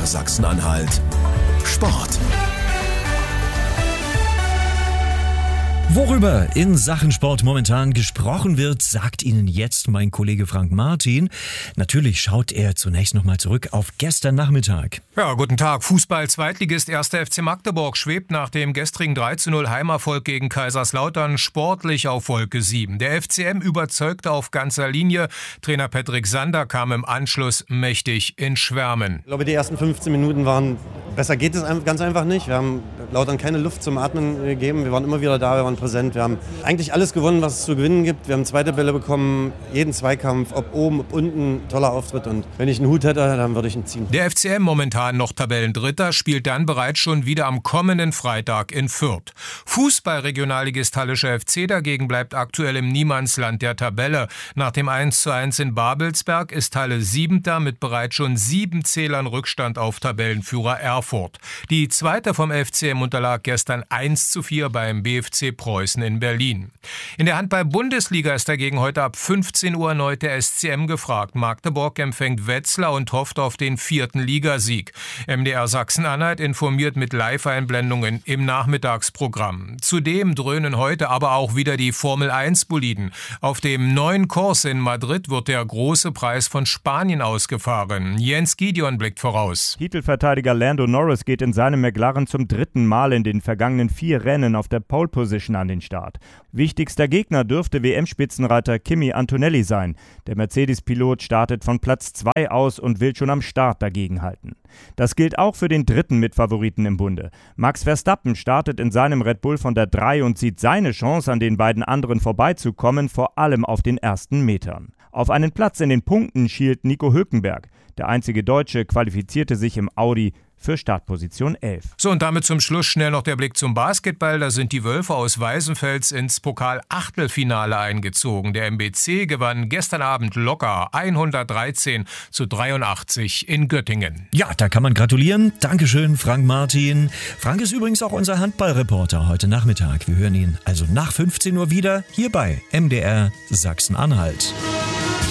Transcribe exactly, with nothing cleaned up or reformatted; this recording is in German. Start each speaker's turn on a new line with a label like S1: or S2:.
S1: R Sachsen-Anhalt Sport.
S2: Worüber in Sachen Sport momentan gesprochen wird, sagt Ihnen jetzt mein Kollege Frank Martin. Natürlich schaut er zunächst nochmal zurück auf gestern Nachmittag.
S3: Ja, guten Tag. Fußball-Zweitligist erster F C Magdeburg schwebt nach dem gestrigen drei zu null Heimerfolg gegen Kaiserslautern sportlich auf Wolke sieben. Der F C M überzeugte auf ganzer Linie. Trainer Patrick Sander kam im Anschluss mächtig in Schwärmen.
S4: Ich glaube, die ersten fünfzehn Minuten waren, besser geht es ganz einfach nicht. Wir haben Lautern keine Luft zum Atmen gegeben. Wir waren immer wieder da, wir waren präsent. Wir haben eigentlich alles gewonnen, was es zu gewinnen gibt. Wir haben zweite Bälle bekommen, jeden Zweikampf, ob oben, ob unten, toller Auftritt. Und wenn ich einen Hut hätte, dann würde ich ihn ziehen.
S3: Der F C M, momentan noch Tabellendritter, spielt dann bereits schon wieder am kommenden Freitag in Fürth. Fußball-Regionalligist Hallischer F C dagegen bleibt aktuell im Niemandsland der Tabelle. Nach dem eins zu eins in Babelsberg ist Halle Siebenter mit bereits schon sieben Zählern Rückstand auf Tabellenführer Erfurt. Die zweite vom F C M unterlag gestern eins zu vier beim B F C Preußen in Berlin. In der Handball-Bundesliga ist dagegen heute ab fünfzehn Uhr erneut der S C M gefragt. Magdeburg empfängt Wetzlar und hofft auf den vierten Ligasieg. M D R Sachsen-Anhalt informiert mit Live-Einblendungen im Nachmittagsprogramm. Zudem dröhnen heute aber auch wieder die Formel eins Boliden. Auf dem neuen Kurs in Madrid wird der große Preis von Spanien ausgefahren. Jens Gideon blickt voraus.
S5: Titelverteidiger Lando Norris geht in seinem McLaren zum dritten Mal in den vergangenen vier Rennen auf der Pole Position an den Start. Wichtigster Gegner dürfte W M-Spitzenreiter Kimi Antonelli sein. Der Mercedes-Pilot startet von Platz zwei aus und will schon am Start dagegenhalten. Das gilt auch für den dritten Mitfavoriten im Bunde. Max Verstappen startet in seinem Red Bull von der drei und sieht seine Chance, an den beiden anderen vorbeizukommen, vor allem auf den ersten Metern. Auf einen Platz in den Punkten schielt Nico Hülkenberg. Der einzige Deutsche qualifizierte sich im Audi für Startposition elf.
S3: So, und damit zum Schluss schnell noch der Blick zum Basketball. Da sind die Wölfe aus Weißenfels ins Pokal-Achtelfinale eingezogen. Der M B C gewann gestern Abend locker hundertdreizehn zu dreiundachtzig in Göttingen.
S2: Ja, da kann man gratulieren. Dankeschön, Frank Martin. Frank ist übrigens auch unser Handballreporter heute Nachmittag. Wir hören ihn also nach fünfzehn Uhr wieder hier bei M D R Sachsen-Anhalt.